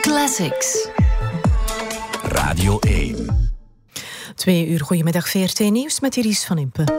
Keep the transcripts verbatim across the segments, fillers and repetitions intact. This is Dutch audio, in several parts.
Classics. Radio één. Twee uur, goedemiddag V R T Nieuws met Iris van Impe.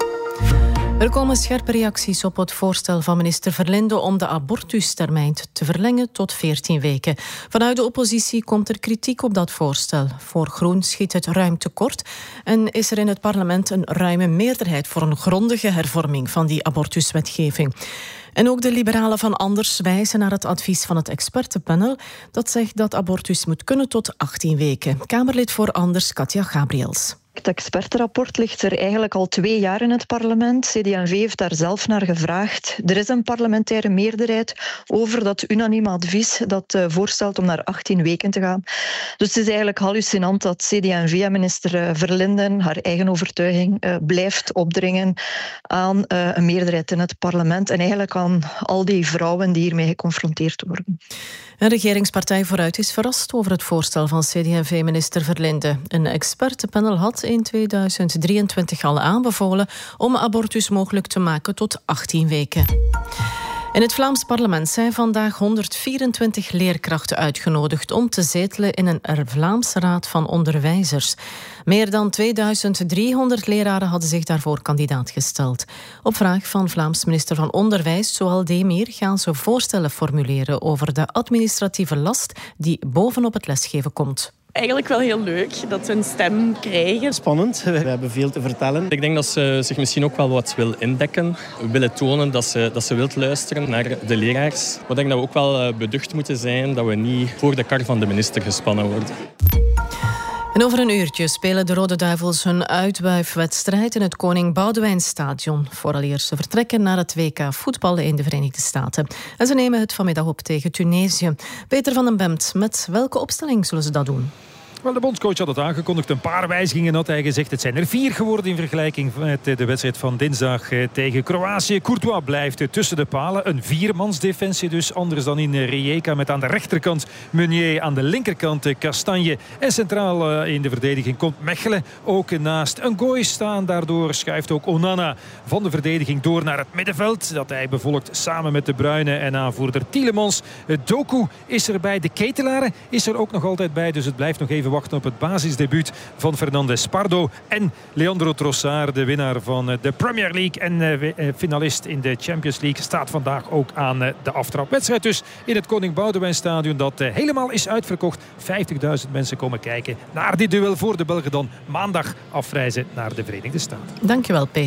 Er komen scherpe reacties op het voorstel van minister Verlinde om de abortustermijn te verlengen tot veertien weken. Vanuit de oppositie komt er kritiek op dat voorstel. Voor Groen schiet het ruim tekort en is er in het parlement een ruime meerderheid voor een grondige hervorming van die abortuswetgeving. En ook de liberalen van Anders wijzen naar het advies van het expertenpanel dat zegt dat abortus moet kunnen tot achttien weken. Kamerlid voor Anders, Katja Gabriels. Het expertenrapport ligt er eigenlijk al twee jaar in het parlement. C D en V heeft daar zelf naar gevraagd. Er is een parlementaire meerderheid over dat unanieme advies dat uh, voorstelt om naar achttien weken te gaan. Dus het is eigenlijk hallucinant dat C D en V en minister Verlinden haar eigen overtuiging uh, blijft opdringen aan uh, een meerderheid in het parlement en eigenlijk aan al die vrouwen die hiermee geconfronteerd worden. Een regeringspartij Vooruit is verrast over het voorstel van C D en V-minister Verlinde. Een expertenpanel had in tweeduizend drieëntwintig al aanbevolen om abortus mogelijk te maken tot achttien weken. In het Vlaams parlement zijn vandaag honderdvierentwintig leerkrachten uitgenodigd om te zetelen in een Vlaamse Raad van Onderwijzers. Meer dan tweeduizend driehonderd leraren hadden zich daarvoor kandidaat gesteld. Op vraag van Vlaams minister van Onderwijs, Zoal Demir, gaan ze voorstellen formuleren over de administratieve last die bovenop het lesgeven komt. Eigenlijk wel heel leuk dat we een stem krijgen. Spannend, we hebben veel te vertellen. Ik denk dat ze zich misschien ook wel wat wil indekken. We willen tonen dat ze, dat ze wilt luisteren naar de leraars. Maar ik denk dat we ook wel beducht moeten zijn dat we niet voor de kar van de minister gespannen worden. En over een uurtje spelen de Rode Duivels hun uitwuifwedstrijd in het Koning Boudewijnstadion. Vooraleer ze vertrekken naar het W K voetballen in de Verenigde Staten. En ze nemen het vanmiddag op tegen Tunesië. Peter van den Bemt, met welke opstelling zullen ze dat doen? Wel, de bondscoach had het aangekondigd. Een paar wijzigingen had hij gezegd. Het zijn er vier geworden in vergelijking met de wedstrijd van dinsdag tegen Kroatië. Courtois blijft tussen de palen. Een viermansdefensie dus. Anders dan in Rijeka met aan de rechterkant Meunier. Aan de linkerkant Kastanje. En centraal in de verdediging komt Mechelen ook naast een gooi staan. Daardoor schuift ook Onana van de verdediging door naar het middenveld. Dat hij bevolkt samen met De Bruyne en aanvoerder Tielemans. Doku is erbij. De Ketelaren is er ook nog altijd bij. Dus het blijft nog even wachten op het basisdebuut van Fernandes Pardo en Leandro Trossard, de winnaar van de Premier League en finalist in de Champions League, staat vandaag ook aan de aftrapwedstrijd. Dus in het Koning Boudewijnstadion dat helemaal is uitverkocht. vijftigduizend mensen komen kijken naar dit duel voor de Belgen dan maandag afreizen naar de Verenigde Staten. Dankjewel, Peter.